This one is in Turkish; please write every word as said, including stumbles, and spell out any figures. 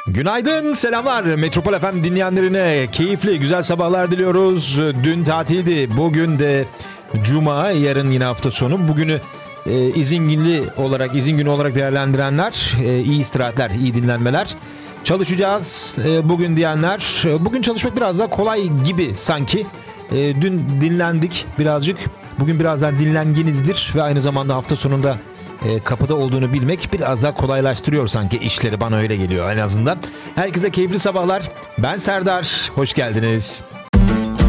Günaydın, selamlar. Metropol F M dinleyenlerine keyifli, güzel sabahlar diliyoruz. Dün tatildi, bugün de Cuma, yarın yine hafta sonu. Bugünü e, izin günü olarak, izin günü olarak değerlendirenler, e, iyi istirahatler, iyi dinlenmeler. Çalışacağız e, bugün diyenler. E, bugün çalışmak biraz daha kolay gibi sanki. E, dün dinlendik birazcık. Bugün biraz daha dinlenginizdir ve aynı zamanda hafta sonunda e, kapıda olduğunu bilmek biraz daha kolaylaştırıyor sanki işleri, bana öyle geliyor en azından. Herkese keyifli sabahlar. Ben Serdar, hoş geldiniz.